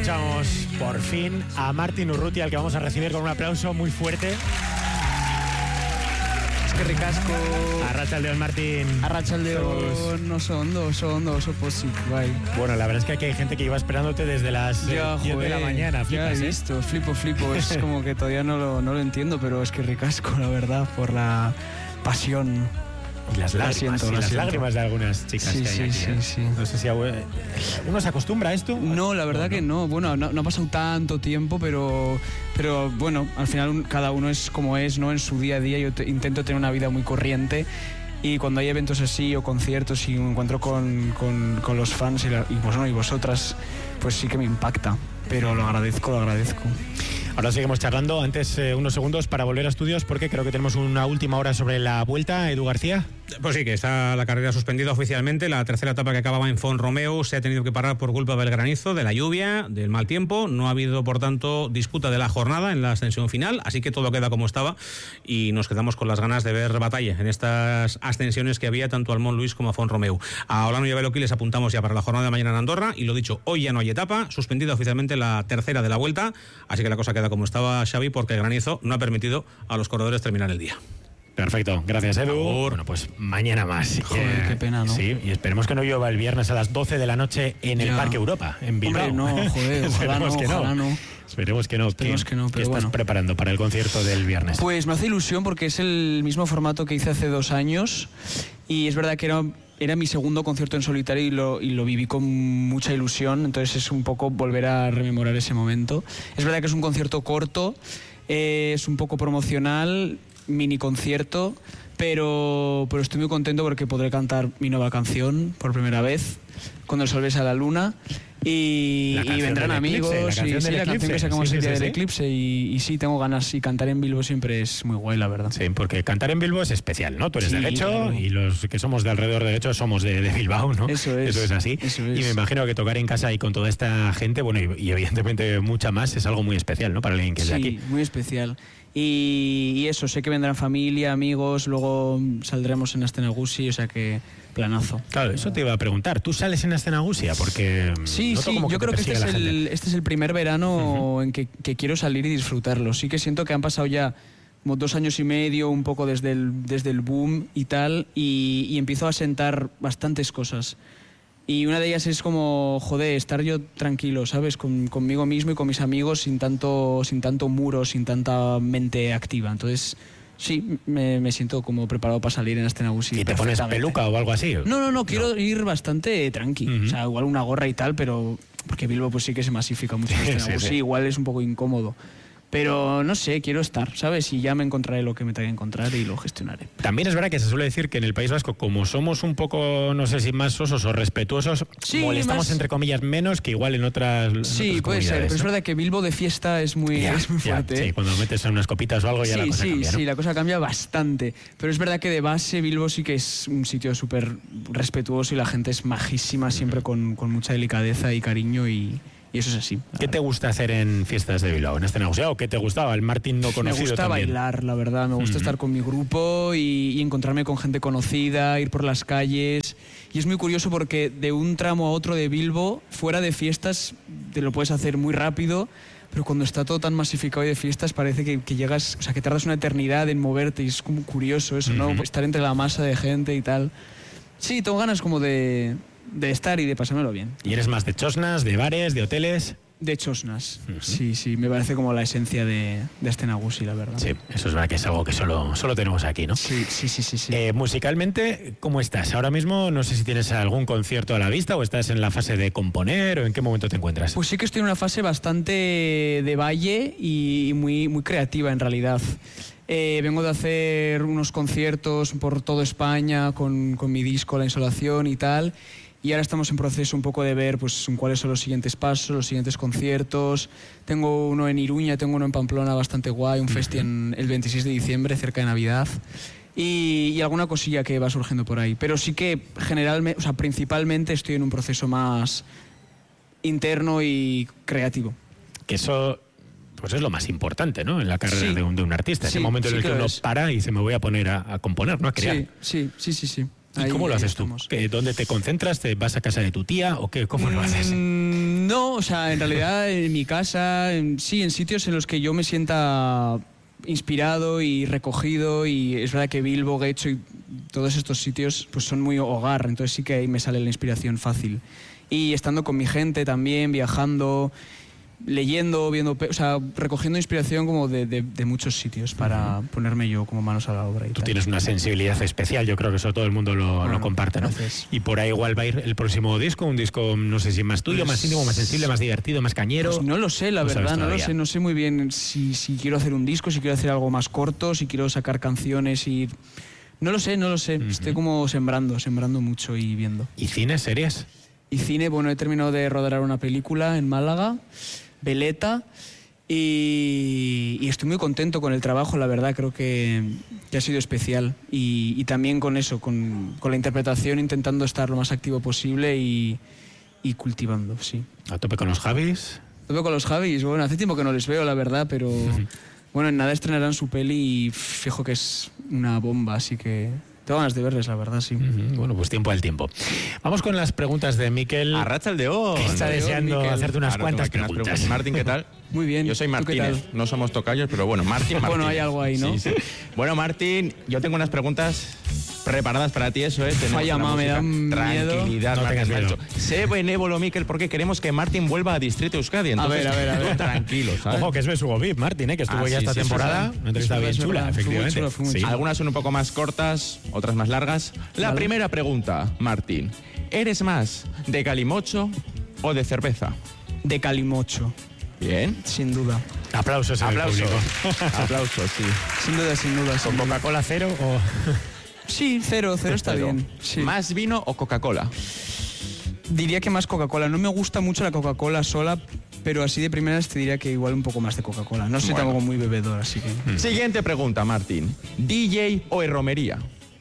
escuchamos por fin a Martin Urrutia, al que vamos a recibir con un aplauso muy fuerte. Que ricasco. Arratsaldeon, Martin. Arratsaldeon, oso posik, bai. Bueno, la verdad es que aquí hay gente que iba esperándote desde las 10 de la mañana. Flipas, ya he visto, flipo. Es como que todavía no lo entiendo, pero es que ricasco, la verdad, por la pasión. Y las lágrimas de algunas chicas que hay aquí. Sí. No sé si uno se acostumbra a esto. No, la verdad que no. Bueno, no ha pasado tanto tiempo, pero bueno, al final cada uno es como es, ¿no? En su día a día yo intento tener una vida muy corriente. Y cuando hay eventos así o conciertos y me encuentro con los fans y vosotras, pues sí que me impacta. Pero lo agradezco. Ahora seguimos charlando. Antes, unos segundos para volver a estudios, porque creo que tenemos una última hora sobre la vuelta. Edu García. Pues sí, que está la carrera suspendida oficialmente. La tercera etapa que acababa en Font-Romeu se ha tenido que parar por culpa del granizo, de la lluvia, del mal tiempo. No ha habido, por tanto, disputa de la jornada en la ascensión final, así que todo queda como estaba y nos quedamos con las ganas de ver batalla en estas ascensiones que había tanto al Mont Louis como a Font-Romeu. A Olano y a Beloki les apuntamos ya para la jornada de mañana en Andorra y lo dicho, hoy ya no hay etapa, suspendida oficialmente la tercera de la vuelta, así que la cosa queda como estaba, Xavi, porque el granizo no ha permitido a los corredores terminar el día. Perfecto, gracias, Edu. Bueno, pues mañana más. Joder, qué pena, ¿no? Sí, y esperemos que no llueva el viernes a las 12 de la noche en el Parque Europa, en Bilbao. Hombre, no, joder, ojalá no. Esperemos que no. ¿Qué estás preparando para el concierto del viernes? Pues me hace ilusión porque es el mismo formato que hice hace 2 años y es verdad que era mi segundo concierto en solitario y lo viví con mucha ilusión, entonces es un poco volver a rememorar ese momento. Es verdad que es un concierto corto, es un poco promocional, mini concierto, pero estoy muy contento porque podré cantar mi nueva canción por primera vez, Cuando el sol besa la luna, y vendrán amigos. La canción que sacamos el día del eclipse, y sí, tengo ganas, y cantar en Bilbo siempre es muy guay, la verdad. Sí, porque cantar en Bilbo es especial, ¿no? Tú eres de Lecho, claro. Y los que somos de alrededor de Lecho somos de Bilbao, ¿no? Eso es así. Y me imagino que tocar en casa y con toda esta gente, bueno, y evidentemente mucha más, es algo muy especial, ¿no? Para alguien que es de aquí. Sí, muy especial. Y eso, sé que vendrán familia, amigos, luego saldremos en Astenagusi, o sea que planazo. Claro, eso te iba a preguntar. ¿Tú sales en Astenagusi? Porque sí, yo creo que este es el primer verano en que quiero salir y disfrutarlo. Sí que siento que han pasado ya como 2 años y medio, un poco desde el boom y tal, y empiezo a sentar bastantes cosas. Y una de ellas es como, joder, estar yo tranquilo, ¿sabes? Conmigo mismo y con mis amigos sin tanto muro, sin tanta mente activa. Entonces, sí, me siento como preparado para salir en Astenagusi. ¿Y te pones peluca o algo así? No, quiero ir bastante tranqui. O sea, igual una gorra y tal, pero porque Bilbo pues sí que se masifica mucho en Astenagusi. Sí. Igual es un poco incómodo. Pero no sé, quiero estar, ¿sabes? Y ya me encontraré lo que me tenga que encontrar y lo gestionaré. También es verdad que se suele decir que en el País Vasco, como somos un poco, no sé si más sosos o respetuosos, sí, molestamos entre comillas menos que igual en otras. Sí, puede ser, pero es verdad que Bilbo de fiesta es muy fuerte. Sí, cuando metes unas copitas o algo ya la cosa cambia, ¿no? Sí, la cosa cambia bastante. Pero es verdad que de base Bilbo sí que es un sitio súper respetuoso y la gente es majísima, siempre con mucha delicadeza y cariño y eso es así. ¿Qué te gusta hacer en fiestas de Bilbao, en Astenagusi? ¿O qué te gustaba? El Martin no conocido. Me gusta también bailar, la verdad. Me gusta estar con mi grupo y encontrarme con gente conocida, ir por las calles. Y es muy curioso porque de un tramo a otro de Bilbo, fuera de fiestas, te lo puedes hacer muy rápido, pero cuando está todo tan masificado y de fiestas parece que llegas, o sea, que tardas una eternidad en moverte y es como curioso eso, ¿no? Estar entre la masa de gente y tal. Sí, tengo ganas como de estar y de pasármelo bien. ¿Y eres más de chosnas, de bares, de hoteles? De chosnas, sí, me parece como la esencia de Astenagusi, la verdad. Sí, eso es verdad que es algo que solo tenemos aquí, ¿no? Sí. Musicalmente, ¿cómo estás? Ahora mismo no sé si tienes algún concierto a la vista o estás en la fase de componer o en qué momento te encuentras. Pues sí que estoy en una fase bastante de valle y muy, muy creativa en realidad. Vengo de hacer unos conciertos por toda España con mi disco La Insolación y tal. Y ahora estamos en proceso un poco de ver pues cuáles son los siguientes pasos, los siguientes conciertos. Tengo uno en Iruña, tengo uno en Pamplona bastante guay, un festi el 26 de diciembre, cerca de Navidad. Y alguna cosilla que va surgiendo por ahí. Pero sí que generalmente, o sea, principalmente estoy en un proceso más interno y creativo. Que eso pues es lo más importante, ¿no? En la carrera de un artista. Ese momento en el que uno para y dice, me voy a poner a componer, ¿no? A crear. Sí. ¿Y cómo lo haces tú? ¿Dónde te concentras? ¿Te vas a casa de tu tía o qué? ¿Cómo lo haces? No, o sea, en realidad en mi casa, sí, en sitios en los que yo me sienta inspirado y recogido, y es verdad que Bilbo, Getxo y todos estos sitios pues son muy hogar, entonces sí que ahí me sale la inspiración fácil. Y estando con mi gente también, viajando, leyendo, viendo, o sea, recogiendo inspiración como de muchos sitios para ponerme yo como manos a la obra. Tú tienes una sensibilidad especial, yo creo que eso todo el mundo lo comparte, ¿no? Gracias. Y por ahí igual va a ir el próximo disco, un disco, no sé si más tuyo, más íntimo, más sensible, más divertido, más cañero. Pues no lo sé, la verdad, no lo sé, no sé muy bien si quiero hacer un disco, si quiero hacer algo más corto, si quiero sacar canciones y... No lo sé, estoy como sembrando mucho y viendo. ¿Y cine, series? Y cine, bueno, he terminado de rodar una película en Málaga, Veleta, y estoy muy contento con el trabajo, la verdad, creo que ha sido especial. Y también con eso, con la interpretación, intentando estar lo más activo posible y cultivando, sí. ¿A tope con los Javis? A tope con los Javis, bueno, hace tiempo que no les veo, la verdad, pero bueno, en nada estrenarán su peli y fijo que es una bomba, así que... Tengo ganas de verles, la verdad, sí. Bueno, pues tiempo al tiempo. Vamos con las preguntas de Miquel. Arratsaldeon. Que está deseando hacerte unas cuantas preguntas. Martín, ¿qué tal? Muy bien. Yo soy Martínez, no somos tocayos, pero bueno, Martín. Bueno, hay algo ahí, ¿no? Sí. Bueno, Martín, yo tengo unas preguntas preparadas para ti, eso es. Vaya, me da tranquilidad, no tengas miedo. Sé benévolo, Miquel, porque queremos que Martín vuelva a Distrito Euskadi. Entonces, a ver. Tranquilo, ¿sabes? Ojo, que es Besugo VIP, Martín, que estuvo ya esta temporada. Una entrevista bien chula, efectivamente. Sí. Algunas son un poco más cortas, otras más largas. La primera pregunta, Martín. ¿Eres más de calimocho o de cerveza? De calimocho. Bien. Sin duda. Aplausos al público. Aplausos, sí. Sin duda. ¿Con Coca-Cola cero o...? Sí, cero está bien. Sí. ¿Más vino o Coca-Cola? Diría que más Coca-Cola. No me gusta mucho la Coca-Cola sola, pero así de primeras te diría que igual un poco más de Coca-Cola. No soy tampoco muy bebedor, así que... Siguiente pregunta, Martín. ¿DJ o en romería?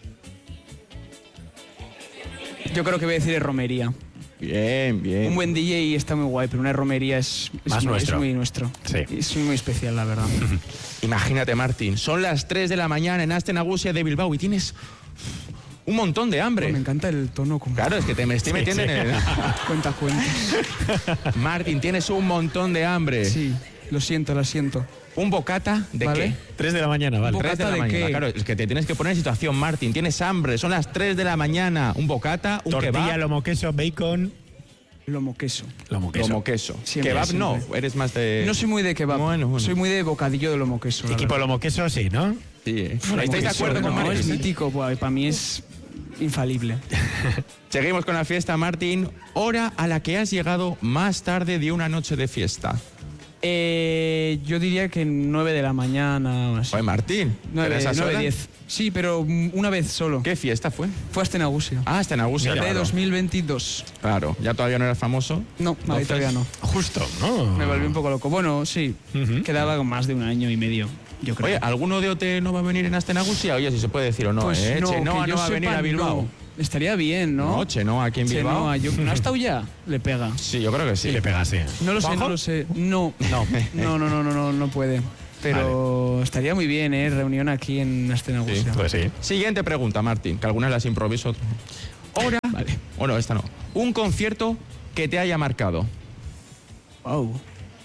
Yo creo que voy a decir romería. Bien. Un buen DJ está muy guay, pero una romería es muy nuestro. Sí. Es muy especial, la verdad. Imagínate, Martín, son las 3 de la mañana en Aste Nagusia de Bilbao y tienes un montón de hambre. Me encanta el tono. Claro, es que te me estoy metiendo en el... Cuenta. Martín, tienes un montón de hambre. Sí, lo siento. ¿Un bocata de ¿Vale? qué? 3 de la mañana, vale. 3 de la mañana, qué? claro, es que te tienes que poner en situación, Martín. Tienes hambre, son las 3 de la mañana. Un bocata, un tortilla, kebab. lomo queso, bacon... Lomo queso. Lomo queso. Siempre, Kebab siempre. no, eres más de... No soy muy de kebab. Bueno. Soy muy de bocadillo de lomo queso. Equipo lomo queso, sí, ¿no? Sí. Lomo ¿Estáis de queso, acuerdo con no, Martín? es mítico, para mí es infalible. Seguimos con la fiesta, Martín. Hora a la que has llegado más tarde de una noche de fiesta. Yo diría que 9 de la mañana o así. Oye, Martín. 9:10. Sí, pero una vez solo. ¿Qué fiesta fue? Fue hasta Nagusia. Ah, hasta Nagusia. De Claro. 2022. Claro, ya todavía no eras famoso. No, Entonces- todavía no. Justo, ¿no? Me volví un poco loco. Bueno, sí. Quedaba con más de un año y medio, yo creo. Oye, ¿alguno de OT no va a venir en Astenagusia? Oye, si se puede decir o no, pues no, Chenoa que yo no va a venir sepa, a Bilbao. no. Estaría bien, ¿no? No, Chenoa aquí en Bilbao. Chenoa, ¿no ha estado ya? Le pega. Sí, yo creo que sí. Sí, le pega, sí. No lo ¿Juanjo? sé. No puede. Pero estaría muy bien, reunión aquí en Astenagusia. Sí, Pues sí. Siguiente pregunta, Martín, que algunas las improviso. Hora. Vale. Bueno, esta no. Un concierto que te haya marcado. Wow.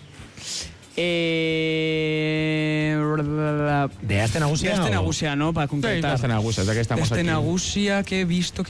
¿De Astenagusia? De Astenagusia, ¿no? Para Sí, concretar. Astenagusia, ya que estamos de aquí. Astenagusia, que he visto.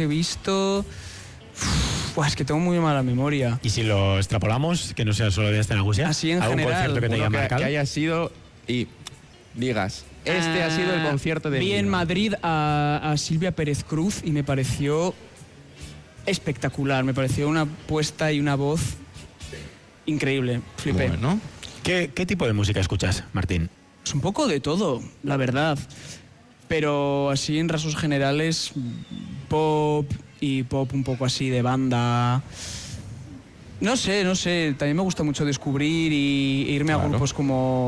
Buah, es que tengo muy mala memoria. Y si lo extrapolamos, que no sea solo de Astenagusia, Así en ¿algún general, concierto que te haya Uno marcado? que haya sido y digas, este ha sido el concierto de Vi mi en vida. Madrid a Silvia Pérez Cruz y me pareció espectacular. Me pareció una puesta y una voz increíble. Flipé. Bueno, ¿Qué tipo de música escuchas, Martín? Es un poco de todo, la verdad. Pero así en rasgos generales, pop y pop un poco así de banda. No sé. También me gusta mucho descubrir e irme a Claro. grupos como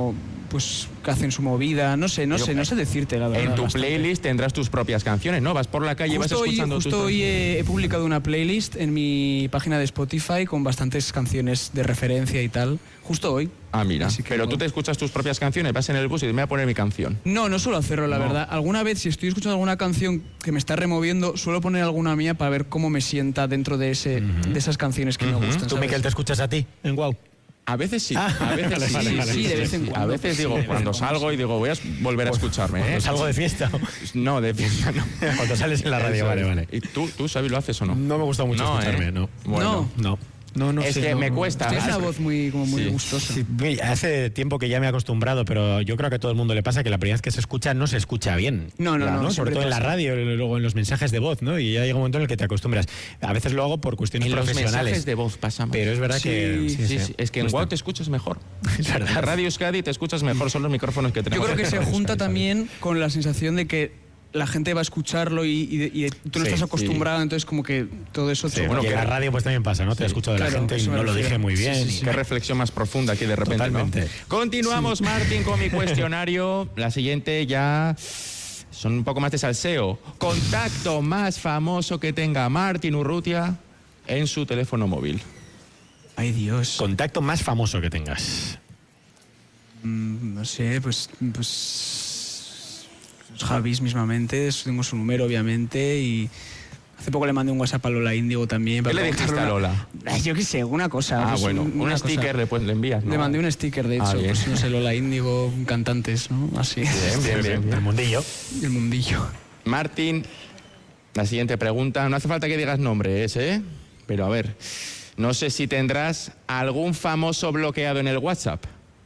pues que hacen su movida, no sé decirte la verdad. En tu bastante. playlist tendrás tus propias canciones, ¿no? Vas por la calle y vas escuchando Justo hoy he publicado una playlist en mi página de Spotify con bastantes canciones de referencia y tal. Justo hoy. Ah, mira. Así que Pero no. tú te escuchas tus propias canciones, vas en el bus y me voy a poner mi canción. No suelo hacerlo, la No. verdad. Alguna vez, si estoy escuchando alguna canción que me está removiendo, suelo poner alguna mía para ver cómo me sienta dentro de esas canciones que me gustan. ¿Tú, ¿sabes? Miquel, te escuchas a ti en Guau? A veces sí, a veces vale, sí, de vez en cuando. A veces digo, cuando salgo y digo, voy a volver a escucharme, ¿eh? ¿Cuando salgo de fiesta? No, de fiesta no. Cuando sales en la radio, Eso es. vale. ¿Y tú, Xavi, lo haces o no? No me gusta mucho escucharme, no. Bueno. No Es sé, que no. me cuesta. Tienes una ¿verdad? voz muy Sí. gustosa. Sí, hace tiempo que ya me he acostumbrado, pero yo creo que a todo el mundo le pasa que la primera vez que se escucha no se escucha bien. No, Sobre siempre todo en la pasa. radio, luego en los mensajes de voz, ¿no? Y ya llega un momento en el que te acostumbras. A veces lo hago por cuestiones En los profesionales. mensajes de voz pasamos. Pero es verdad que... Sí. Es que en Guau te escuchas mejor. Es verdad. En Radio Euskadi te escuchas mejor, son los micrófonos que Yo tenemos. creo que aquí. se junta Euskadi, también con la sensación de que la gente va a escucharlo y tú no Sí, estás sí. acostumbrado, entonces como que todo eso... Sí, Bueno, y en que- la radio pues también pasa, ¿no? Te escucho de la claro, gente y eso me no lo refiero. dije muy Sí, bien. sí, y- sí. Qué reflexión más profunda aquí de repente, Totalmente. ¿no? Continuamos, Martín, con mi cuestionario. La siguiente ya son un poco más de salseo. Contacto más famoso que tenga Martín Urrutia en su teléfono móvil. Ay, Dios. Contacto más famoso que tengas. No sé, pues Javis mismamente, tengo su número obviamente y hace poco le mandé un WhatsApp a Lola Índigo también. ¿Qué para le dijiste a preguntarle Lola? Ay, yo qué sé, una cosa. Ah, pues, bueno, un una sticker cosa. le envías, ¿no? Le mandé un sticker, de hecho, bien. pues no sé, Lola Índigo, cantantes, ¿no? Así. Bien. El mundillo. El mundillo. Martín, la siguiente pregunta. No hace falta que digas nombres, ¿eh? Pero a ver, no sé si tendrás algún famoso bloqueado en el WhatsApp.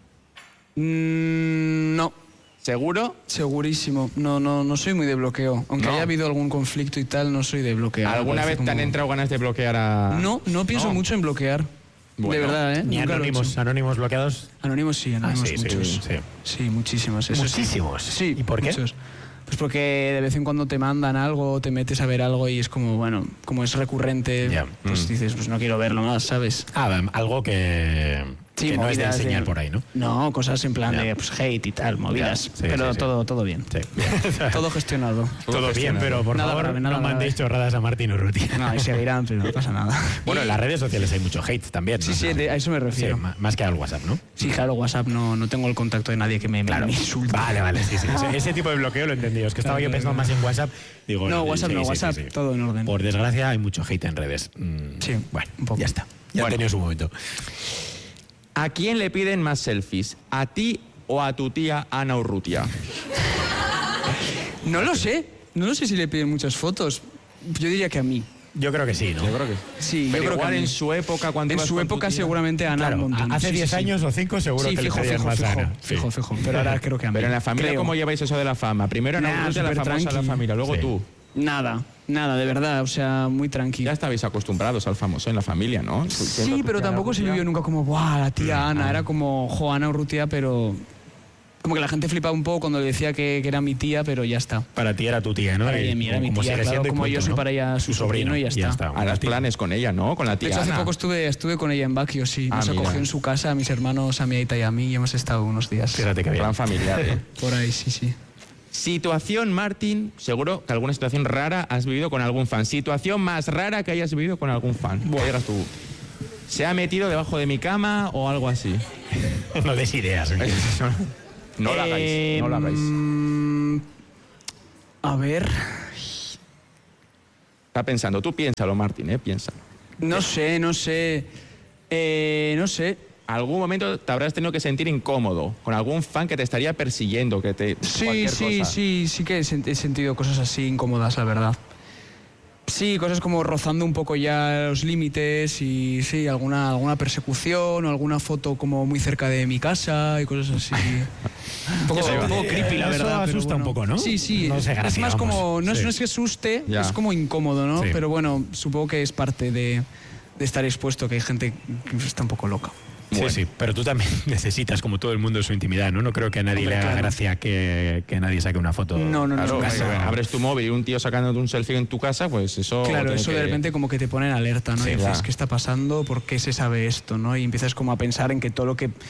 No, ¿Seguro? segurísimo. No soy muy de bloqueo. Aunque No. haya habido algún conflicto y tal, no soy de bloquear. ¿Alguna vez te han entrado ganas de bloquear a...? No pienso No. mucho en bloquear. Bueno, de verdad, ¿eh? Ni Nunca lo he hecho. anónimos bloqueados. Anónimos sí, anónimos sí, muchos. sí. Sí, muchísimos. Eso sí. Muchísimos. Sí, ¿Y por qué? muchos. Pues porque de vez en cuando te mandan algo, te metes a ver algo y es como, bueno, como es recurrente, Ya. pues dices, pues no quiero verlo más, ¿sabes? Algo que no es de movidas enseñar por ahí, ¿no? No, cosas en plan Ya. de pues, hate y tal, movidas. Sí, pero sí. todo bien. Sí. Todo gestionado. Todo bien, gestionado. pero por Nada favor grave, nada no mandéis grave. chorradas a Martín Urrutia. No, y seguirán, pero no pasa nada. Bueno, en las redes sociales hay mucho hate también. Sí, ¿no? sí, a eso me Sí, refiero. más que al WhatsApp, ¿no? Sí, claro, WhatsApp no tengo el contacto de nadie que me insulte. Vale, sí. Ese tipo de bloqueo lo he entendido. Es que estaba yo pensando más en WhatsApp. Digo, No, WhatsApp sí, no, sí, WhatsApp, sí. todo en orden. Por desgracia hay mucho hate en redes. Sí, Bueno, un poco. ya está. Ya Bueno. ha tenido su momento. ¿A quién le piden más selfies? ¿A ti o a tu tía Ana Urrutia? No lo sé si le piden muchas fotos. Yo diría que a mí. Yo creo que sí, ¿no? Yo creo que Sí, Pero yo creo igual que a mí. en su época, cuando En ibas su con tu época tía- seguramente a Ana Claro, un montón. hace Sí, 10 sí. años o 5 seguro Sí, que fijo, le pedían fijo, más fijo, a Ana. fijo. Pero ahora creo que a mí. Pero en la familia, Creo. ¿cómo lleváis eso de la fama? Primero Ana Nah, Urrutia, la súper famosa de la tranqui. familia, luego Sí. tú. Nada, de verdad, o sea, muy tranquilo. Ya estabais acostumbrados al famoso en la familia, ¿no? Siendo Sí, tu pero tía Ana tampoco se Urrutia. vivió nunca como, ¡buah, la tía Ana! Era como, ¡jo, Ana Urrutia! Pero como que la gente flipaba un poco cuando le decía que era mi tía, pero ya está. Para ti era tu tía, ¿no? Para Y mí era mi como tía, sigue claro, siendo y como punto, yo soy ¿no? para ella su sobrino y ya está. Harás planes con ella, ¿no? Con la De tía hecho, hace Ana. poco estuve con ella en Baquio, sí. Ah, Nos mira. acogió en su casa, a mis hermanos, a mi aita y a mí, y hemos estado unos días. Fíjate que bien. Plan familiar, ¿eh? Por ahí, sí. Situación, Martín, seguro que alguna situación rara has vivido con algún fan. Situación más rara que hayas vivido con algún fan. Que digas tú, ¿se ha metido debajo de mi cama o algo así? No des ideas. Miguel. No lo hagáis, no lo hagáis. A ver, Está pensando, tú piénsalo, Martín, piénsalo. no sé. Algún momento te habrás tenido que sentir incómodo con algún fan que te estaría persiguiendo, que te... cualquier cosa. Sí que he sentido cosas así incómodas, la verdad. Sí, cosas como rozando un poco ya los límites y sí, alguna persecución o alguna foto como muy cerca de mi casa y cosas así. Un poco creepy, la Eso verdad. pero asusta un poco, ¿no? Sí. No sé, es gracia, más vamos. como, no Sí. es que asuste, Ya. es como incómodo, ¿no? Sí. Pero bueno, supongo que es parte de estar expuesto, que hay gente que está un poco loca. Sí, pero tú también necesitas, como todo el mundo, su intimidad, ¿no? No creo que a nadie Hombre, le haga claro. gracia que nadie saque una foto. No, Claro, en casa. abres tu móvil y un tío sacándote un selfie en tu casa, pues eso... Claro, tiene eso que- de repente como que te pone en alerta, ¿no? Sí, y dices, claro. ¿qué está pasando? ¿Por qué se sabe esto? ¿No? Y empiezas como a pensar en que todo lo que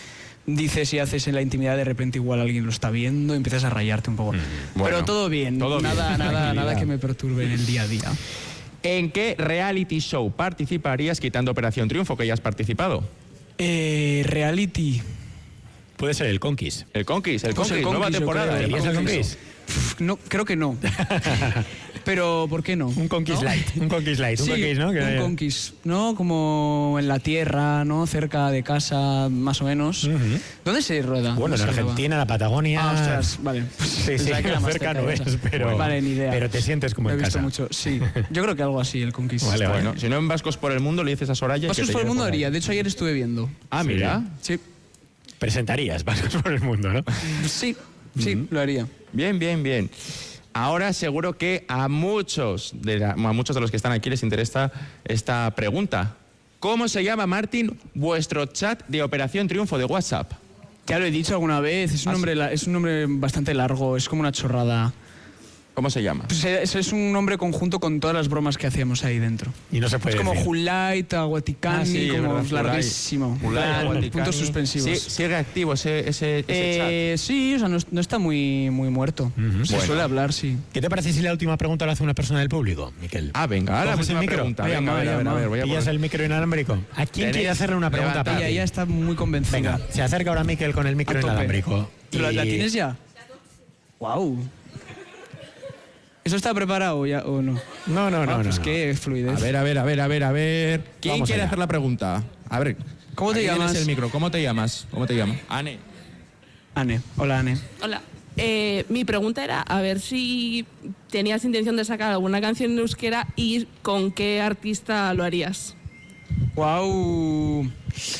dices y haces en la intimidad, de repente igual alguien lo está viendo y empiezas a rayarte un poco. Bueno, pero todo bien, nada que me perturbe en el día a día. ¿En qué reality show participarías quitando Operación Triunfo, que ya has participado? Reality. Puede ser el Conquist. El Conquist, Pues el nueva Conquist, yo temporada. creo, ¿Irías al Conquist? No, creo que no. Pero, ¿por qué no? Un Conquist ¿No? Light. Un Conquist Light. Un Sí, Conquist, ¿no? un Conquist, ¿no? Como en la tierra, ¿no? Cerca de casa, más o menos. ¿Dónde se rueda? Bueno, en ¿Dónde se Argentina, la graba? Patagonia. Ah, ostras, vale. Sí, Pensaba que era más cerca no de es, casa. pero, Vale, ni idea. pero te sientes como Lo he en visto casa. mucho, sí. Yo creo que algo así, el Conquist. Vale, vale. Bueno, si no en Vascos por el Mundo le dices a Soraya. Vascos que te por el lleve mundo por ahí. haría. De hecho, ayer estuve viendo. Ah, mira. Sí. Presentarías Vascos por el Mundo, ¿no? Sí, lo haría. Bien. Ahora seguro que a muchos de los que están aquí les interesa esta pregunta. ¿Cómo se llama, Martín, vuestro chat de Operación Triunfo de WhatsApp? Ya lo he dicho alguna vez, es un nombre bastante largo, es como una chorrada. ¿Cómo se llama? Pues es un nombre conjunto con todas las bromas que hacíamos ahí dentro. Y no se puede Es como decir. Julait, Aguaticani, sí, es como verdad, larguísimo. Julai, Aguaticani. Puntos suspensivos. Sí, sigue activo ese chat. Sí, o sea, no está muy muerto. Se Bueno. suele hablar, sí. ¿Qué te parece si la última pregunta la hace una persona del público, Miquel? Ah, venga, ahora ¿Coges el la micro? pregunta. Voy a Venga, llamar, a ver, voy a ¿Pillas poner- el micro inalámbrico? ¿A quién Tenéis- quiere hacerle una pregunta levantad. para Ella ti? ya está muy convencida. Venga, se acerca ahora Miquel con el micro A tope. inalámbrico. ¿La tienes ya? Wow. ¿Eso está preparado ya o no? No, Pues no. qué fluidez. A ver. ¿Quién Vamos quiere allá. hacer la pregunta? A ver. ¿Cómo te aquí llamas? tienes el micro. ¿Cómo te llamas? Ane. Ane. Hola, Ane. Hola. Mi pregunta era a ver si tenías intención de sacar alguna canción en euskera y con qué artista lo harías. Wow.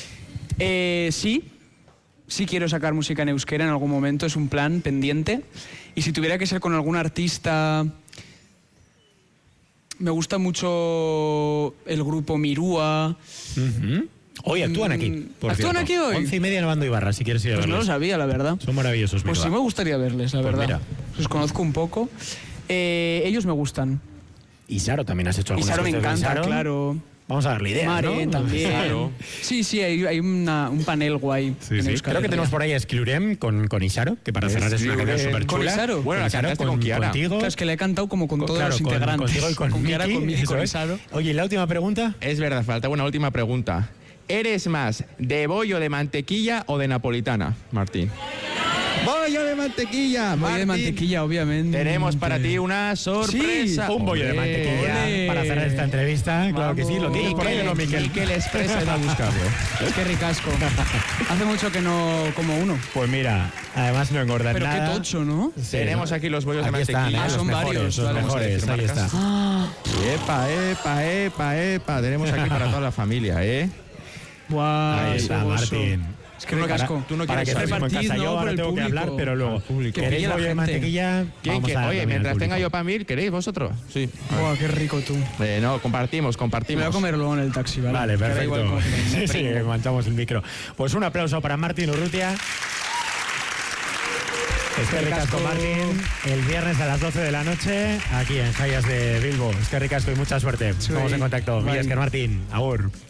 Sí quiero sacar música en euskera en algún momento, es un plan pendiente. Y si tuviera que ser con algún artista, me gusta mucho el grupo Mirúa. Hoy actúan aquí, por ¿Actúan cierto. aquí hoy? 11:30 en Bando Ibarra, si quieres ir a Pues no verlos. lo sabía, la verdad. Son maravillosos, Pues sí Mirúa. me gustaría verles, la Pues verdad. mira. Los conozco un poco. Ellos me gustan. Y Saro también has hecho algunas Isaro me cosas de encanta, Isaro. claro. Vamos a darle ideas, Maren ¿no? también. Claro. Sí, hay un panel guay. Sí, en sí. Euskal Creo que Herria. tenemos por ahí a Esclurem con Isaro, que para cerrar es una Esclurem. canción súper chula. ¿Con Isaro? Bueno, la cantaste con Kiara. Contigo. Claro, es que le he cantado como con todos Claro, los integrantes. contigo y con Kiara, Miki, con Miki, eso con es. Isaro. Oye, ¿y la última pregunta? Es verdad, falta una última pregunta. ¿Eres más de bollo de mantequilla o de napolitana, Martín? ¡Bollo de mantequilla! Voy de Martín! mantequilla, obviamente. Tenemos para ti una sorpresa. Un bollo de mantequilla Ole. para cerrar esta entrevista. Claro que sí, lo tienes por ahí, ¿o no, Miquel? Miquel Express va a buscarlo. Qué ricasco. Hace mucho que no como uno. Pues mira, además no engordan Pero nada. qué tocho, ¿no? Sí, Tenemos ¿no? aquí los bollos de Aquí están, mantequilla. los son mejores, varios, los vale. mejores, Vamos a ahí decir está. Epa. Tenemos aquí para toda la familia, ¿eh? Guau, Ahí está, gozoso. Martín. Es que ricasco. Tú no Para quieres que estés como en repartir, casa. ¿no? Yo por ahora el tengo que público. hablar, pero luego. Que ¿Queréis pille la bollo de gente. mantequilla? ¿Quién Vamos que- a dar Oye, también mientras al tenga público. yo para mí, ¿queréis vosotros? Sí. Guau, qué rico tú. No, compartimos. Me voy a comer luego en el taxi, ¿vale? Vale, Que da perfecto. igual cómo me Sí, pringo. aguantamos el micro. Pues un aplauso para Martín Urrutia. Es que ricasco, Martín. El viernes a las 12 de la noche, aquí en Jaias de Bilbo. Es que ricasco y mucha suerte. Estamos en contacto. Bye. Mila esker, Martín. Agur.